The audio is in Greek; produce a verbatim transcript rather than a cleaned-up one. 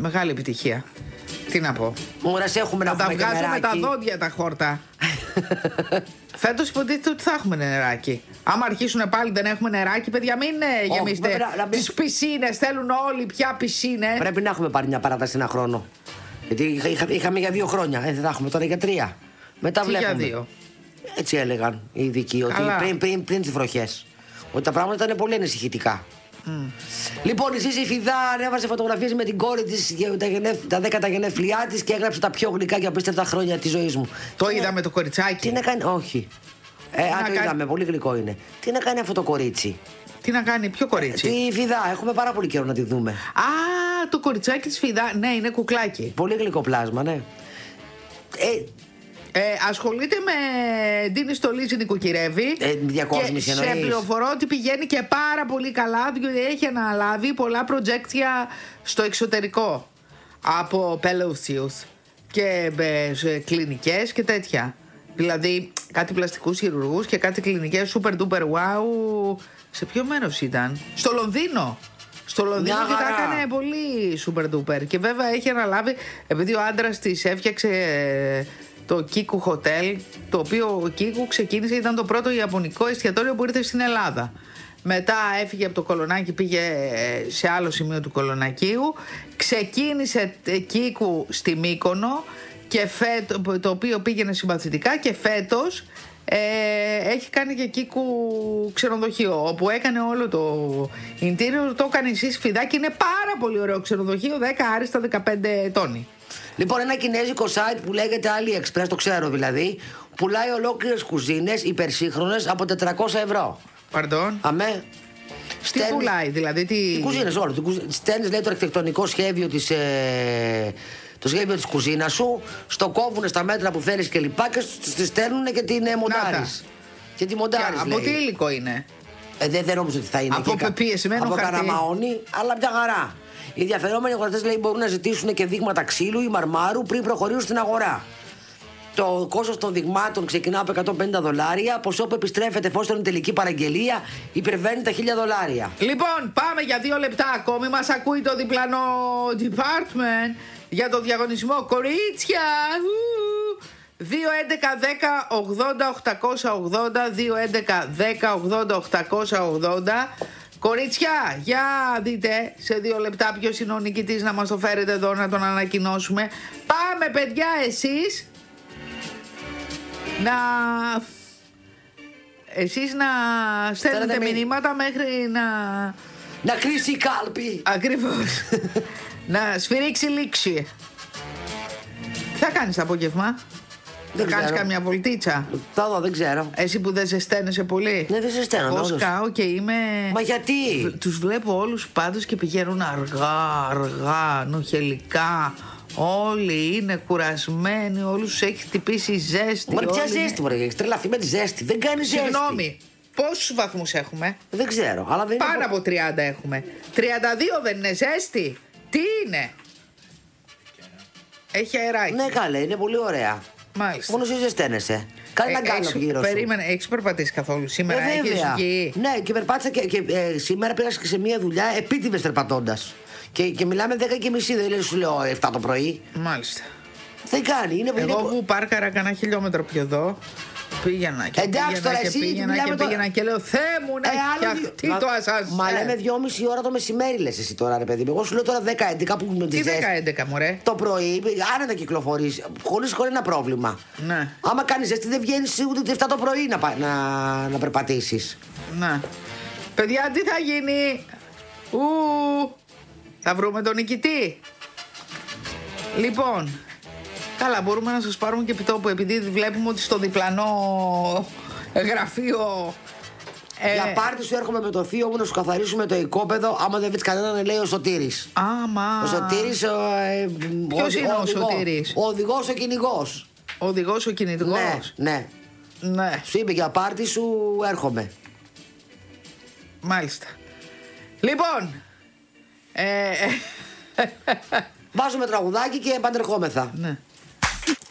Μεγάλη επιτυχία. Τι να πω. Μωρά, έχουμε να τα βγάζουμε βγάζω με τα δόντια τα χόρτα. Φέτος υποτίθεται ότι θα έχουμε νεράκι. Άμα αρχίσουν πάλι δεν έχουμε νεράκι, παιδιά, μην oh, γεμίστε τις πισίνες. Θέλουν όλοι πια πισίνες. Πρέπει να έχουμε πάρει μια παράταση ένα χρόνο. Γιατί είχα, είχα, είχαμε για δύο χρόνια. Ε, δεν θα έχουμε τώρα για τρία. Μετά τι βλέπουμε. Για δύο. Έτσι έλεγαν οι ειδικοί. Ότι πριν, πριν, πριν τις βροχές. Ότι τα πράγματα ήταν πολύ ανησυχητικά. Mm. Λοιπόν, εσείς η Φιδά ανέβασε φωτογραφίες με την κόρη της τα, γενεφ, τα δέκατα γενέθλιά της και έγραψε τα πιο γλυκά και απίστευτα χρόνια της ζωής μου. Το τι είδαμε να... το κοριτσάκι. Τι να κάνει, όχι. Ε, α, το κάνει... είδαμε, πολύ γλυκό είναι. Τι να κάνει αυτό το κορίτσι. Τι να κάνει, ποιο κορίτσι. Ε, τη Φιδά, έχουμε πάρα πολύ καιρό να τη δούμε. Α, το κοριτσάκι της Φιδά, ναι, είναι κουκλάκι. Πολύ γλυκό πλάσμα, ναι. Ε, Ε, ασχολείται με Ντίνη Στολίζη, νοικοκυρεύει. Ε, και σε πληροφορώ ότι πηγαίνει και πάρα πολύ καλά, διότι έχει αναλάβει πολλά προτζέκτια στο εξωτερικό από Πελούσιους και ε, κλινικές και τέτοια. Δηλαδή κάτι πλαστικούς χειρουργούς και κάτι κλινικές super duper wow. Σε ποιο μέρος ήταν? Στο Λονδίνο. Στο Λονδίνο και τα έκανε πολύ super duper. Και βέβαια έχει αναλάβει, επειδή ο άντρας της έφτιαξε το Κίκου Hotel, το οποίο ο Κίκου ξεκίνησε, ήταν το πρώτο ιαπωνικό εστιατόριο που ήρθε στην Ελλάδα. Μετά έφυγε από το Κολονάκι, πήγε σε άλλο σημείο του Κολονακίου, ξεκίνησε Κίκου στη Μύκονο, και φέτο, το οποίο πήγαινε συμπαθητικά, και φέτος ε, έχει κάνει και Κίκου ξενοδοχείο, όπου έκανε όλο το interior, το έκανε εσείς Φιδά, και είναι πάρα πολύ ωραίο ξενοδοχείο, δέκα άριστα, δεκαπέντε τόνοι. Λοιπόν, ένα κινέζικο site που λέγεται AliExpress, το ξέρω δηλαδή, πουλάει ολόκληρες κουζίνες υπερσύγχρονες από τετρακόσια ευρώ. Παρντών. Αμέ. Τι Στέλνει... πουλάει, δηλαδή, τι. Τι κουζίνες, όλο. Στέλνεις, λέει, το αρχιτεκτονικό σχέδιο της. Ε... Το σχέδιο της κουζίνας σου, στο κόβουνε στα μέτρα που θέλεις και λοιπά, και στη στέλνουνε και την ε, μοντάρεις. Και τη μοντάρεις. Από τι υλικό είναι? Ε, δεν, δεν νομίζω ότι θα είναι. Από πεπιεσμένο χαρτί. Από καραμαόνι, αλλά μια χαρά. Οι ενδιαφερόμενοι αγοραστές, λέει, μπορούν να ζητήσουν και δείγματα ξύλου ή μαρμάρου πριν προχωρήσουν στην αγορά. Το κόστος των δειγμάτων ξεκινά από εκατόν πενήντα δολάρια, ποσό που επιστρέφεται εφόσον η τελική παραγγελία υπερβαίνει τα χίλια δολάρια. Λοιπόν, πάμε για δύο λεπτά ακόμη. Μας ακούει το διπλανό department για το διαγωνισμό κορίτσια. δύο έντεκα δέκα ογδόντα οκτακόσια ογδόντα, δύο έντεκα δέκα ογδόντα οκτακόσια ογδόντα. Κορίτσια, για δείτε σε δύο λεπτά ποιος είναι ο νικητής, να μας το φέρετε εδώ να τον ανακοινώσουμε. Πάμε, παιδιά, εσείς να... Εσείς να στέλνετε μηνύματα μέχρι να... Να κλείσει η κάλπη. Ακριβώς. Να σφυρίξει λήξη. Τι θα κάνεις το απόγευμα? Δεν κάνεις καμιά βολτίτσα? Θα δω, δεν ξέρω. Εσύ που δεν ζεσταίνεσαι πολύ. Ναι, δεν ζεσταίνω. Εγώ σκάω και είμαι. Μα γιατί? Τους βλέπω όλους πάντως και πηγαίνουν αργά, αργά, νοχελικά. Όλοι είναι κουρασμένοι, όλους τους έχει χτυπήσει η ζέστη. Μα ποια ζέστη, μωρέ, έχεις τρελαθεί με τη ζέστη. Δεν κάνει ζέστη. Συγγνώμη, πόσους βαθμούς έχουμε? Δεν ξέρω, αλλά δεν είναι. Πάνω από τριάντα έχουμε. τριάντα δύο δεν είναι ζέστη? Τι είναι? Έχει αεράκι. Ναι, καλέ, είναι πολύ ωραία. Μάλιστα. Μόνο εσύ ζεσταίνεσαι. Κάνε ένα γκάλο γύρω σου. Περίμενε, έχεις περπατήσει καθόλου σήμερα? Ε, έχεις βγει? Ναι, και περπάτησα και, και ε, σήμερα πήγα και σε μια δουλειά επίτηδες περπατώντας. Και, και μιλάμε δέκα και μισή, δεν σου λέω εφτά το πρωί. Μάλιστα. Δεν κάνει. Είναι, εγώ είναι... που πάρκαρα κανένα χιλιόμετρο πιο εδώ, πήγαινα και εντάξει, πήγαινα τώρα και εσύ, πήγαινα και το... πήγαινα και λέω Θεέ μου να ε, φτιαχτεί το ασάνσερ. Μα λέμε δυόμιση ώρα το μεσημέρι λες εσύ τώρα, ρε παιδί. Εγώ σου λέω τώρα δέκα έντεκα που με τη ζέστη. Τι δέκα έντεκα, μωρέ? Το πρωί, άνετα κυκλοφορείς, χωρίς κανένα πρόβλημα. Ναι. Άμα κάνεις ζέστη δεν βγαίνεις ούτε εφτά το πρωί να, να, να περπατήσεις. Ναι. Παιδιά, τι θα γίνει? Ου, θα βρούμε τον νικητή. Λοιπόν, καλά, μπορούμε να σας πάρουμε και επιτόπου, επειδή βλέπουμε ότι στο διπλανό γραφείο. Ε... Για πάρτι σου έρχομαι με το θείο μου να σου καθαρίσουμε το οικόπεδο. Άμα δεν βρεις κανέναν, λέει ο Σωτήρης. Άμα. Ο Σωτήρης. Ε, ποιος ο, είναι ο, ο Σωτήρης? Ο οδηγός, ο κυνηγός. Ο οδηγός, ο κινητικός. Ναι, ναι. Ναι. Σου είπε για πάρτι σου έρχομαι. Μάλιστα. Λοιπόν. Ε... Βάζουμε τραγουδάκι και παντρεχόμεθα. Ναι.